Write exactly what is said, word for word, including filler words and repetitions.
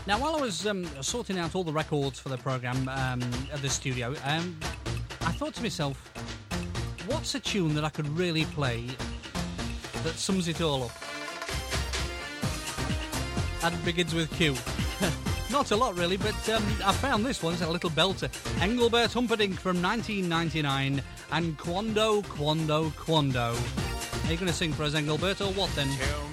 Now, while I was um, sorting out all the records for the programme um, at the studio, um, I thought to myself, what's a tune that I could really play that sums it all up? And begins with Q. Not a lot, really, but um, I found this one. It's a little belter. Engelbert Humperdinck from nineteen ninety-nine and Quando, Quando, Quando. Are you going to sing for us, Engelbert, or what then? Tell